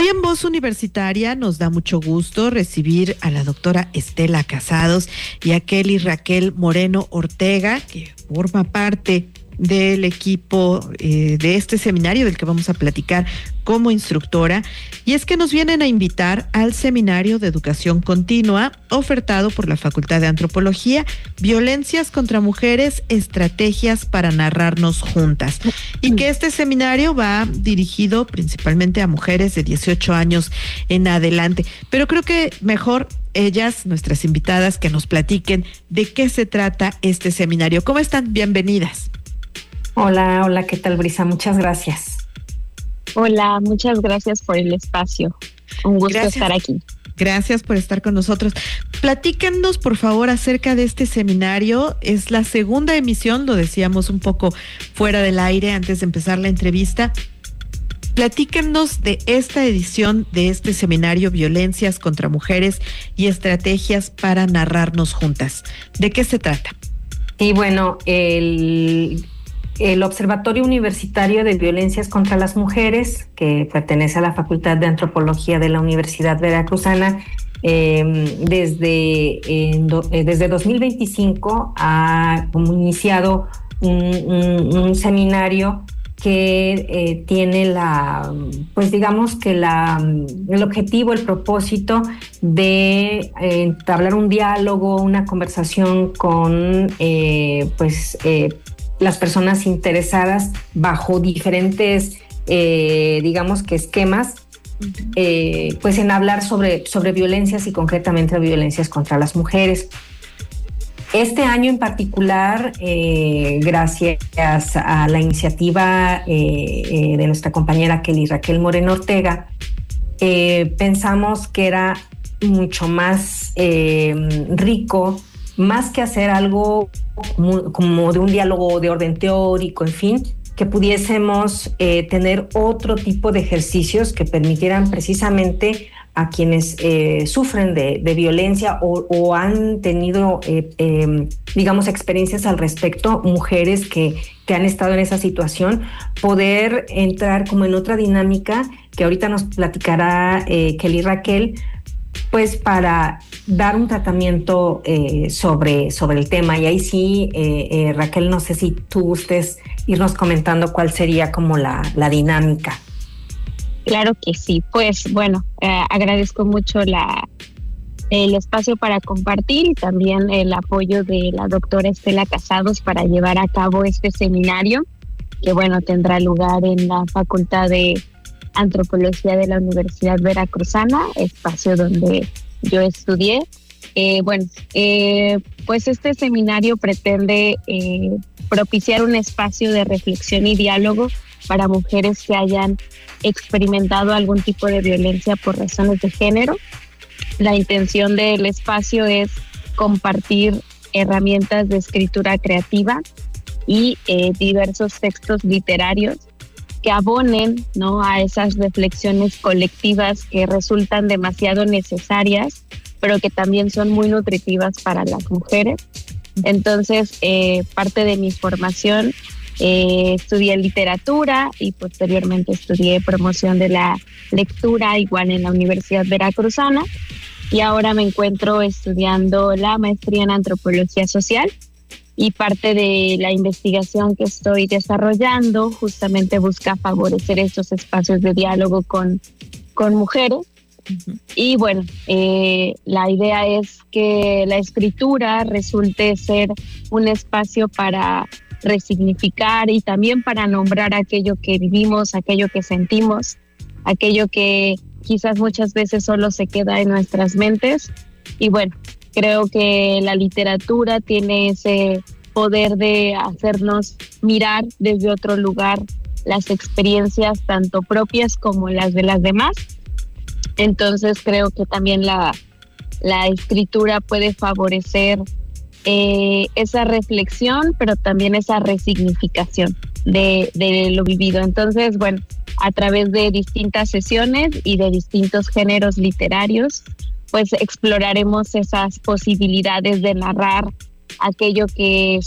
Hoy en Voz Universitaria nos da mucho gusto recibir a la doctora Estela Casados y a Kelly Raquel Moreno Ortega, que forma parte del equipo de este seminario del que vamos a platicar como instructora, y es que nos vienen a invitar al seminario de educación continua ofertado por la Facultad de Antropología, Violencias contra Mujeres, Estrategias para Narrarnos Juntas, y que este seminario va dirigido principalmente a mujeres de 18 años en adelante, pero creo que mejor ellas, nuestras invitadas, que nos platiquen de qué se trata este seminario. ¿Cómo están? Bienvenidas. Hola, ¿qué tal, Brisa? Muchas gracias. Hola, muchas gracias por el espacio. Un gusto estar aquí. Gracias por estar con nosotros. Platícanos, por favor, acerca de este seminario. Es la segunda emisión, lo decíamos un poco fuera del aire antes de empezar la entrevista. Platícanos de esta edición de este seminario, Violencias contra Mujeres y Estrategias para Narrarnos Juntas. ¿De qué se trata? Y bueno, el Observatorio Universitario de Violencias contra las Mujeres, que pertenece a la Facultad de Antropología de la Universidad Veracruzana, desde 2025 ha iniciado un seminario que tiene el objetivo, el propósito de entablar un diálogo, una conversación con las personas interesadas bajo diferentes, esquemas, en hablar sobre violencias y concretamente violencias contra las mujeres. Este año en particular, gracias a la iniciativa de nuestra compañera Kelly Raquel Moreno Ortega, pensamos que era mucho más rico, más que hacer algo como de un diálogo de orden teórico, en fin, que pudiésemos tener otro tipo de ejercicios que permitieran precisamente a quienes sufren de violencia o han tenido, experiencias al respecto, mujeres que han estado en esa situación, poder entrar como en otra dinámica que ahorita nos platicará Kelly Raquel, pues para dar un tratamiento sobre el tema. Y ahí sí, Raquel, no sé si tú gustes irnos comentando cuál sería como la dinámica. Claro que sí. Pues bueno, agradezco mucho el espacio para compartir y también el apoyo de la doctora Estela Casados para llevar a cabo este seminario, que bueno, tendrá lugar en la Facultad de Antropología de la Universidad Veracruzana, espacio donde yo estudié. Pues este seminario pretende propiciar un espacio de reflexión y diálogo para mujeres que hayan experimentado algún tipo de violencia por razones de género. La intención del espacio es compartir herramientas de escritura creativa y diversos textos literarios que abonen, ¿no?, a esas reflexiones colectivas que resultan demasiado necesarias, pero que también son muy nutritivas para las mujeres. Entonces, parte de mi formación, estudié literatura y posteriormente estudié promoción de la lectura, igual en la Universidad Veracruzana, y ahora me encuentro estudiando la maestría en Antropología Social. Y parte de la investigación que estoy desarrollando justamente busca favorecer estos espacios de diálogo con mujeres. Uh-huh. Y bueno, la idea es que la escritura resulte ser un espacio para resignificar y también para nombrar aquello que vivimos, aquello que sentimos, aquello que quizás muchas veces solo se queda en nuestras mentes. Y bueno, creo que la literatura tiene ese poder de hacernos mirar desde otro lugar las experiencias tanto propias como las de las demás. Entonces creo que también la escritura puede favorecer esa reflexión, pero también esa resignificación de lo vivido. Entonces, bueno, a través de distintas sesiones y de distintos géneros literarios, pues exploraremos esas posibilidades de narrar aquello que